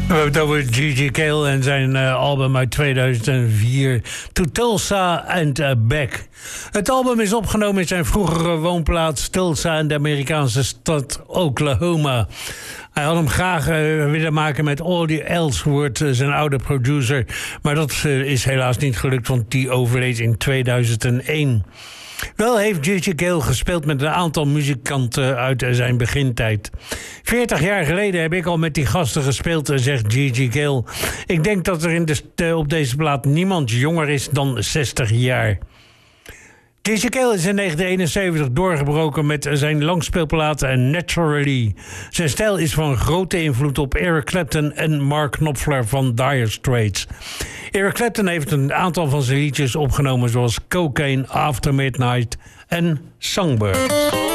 We hebben het over Gigi Cale en zijn album uit 2004, To Tulsa and Back. Het album is opgenomen in zijn vroegere woonplaats Tulsa in de Amerikaanse stad Oklahoma. Hij had hem graag willen maken met Audie Ellsworth, zijn oude producer. Maar dat is helaas niet gelukt, want die overleed in 2001. Wel heeft Gigi Cale gespeeld met een aantal muzikanten uit zijn begintijd. 40 jaar geleden heb ik al met die gasten gespeeld, zegt Gigi Cale. Ik denk dat er op deze plaat niemand jonger is dan 60 jaar. Gigi Cale is in 1971 doorgebroken met zijn langspeelplaat Naturally. Zijn stijl is van grote invloed op Eric Clapton en Mark Knopfler van Dire Straits. Eric Clapton heeft een aantal van zijn liedjes opgenomen, zoals Cocaine, After Midnight en Songbird.